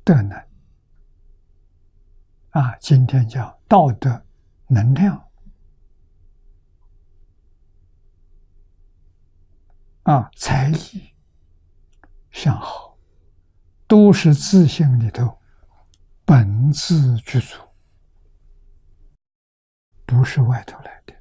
德能啊，今天叫道德能量啊，才艺相好，都是自性里头本自具足，不是外头来的。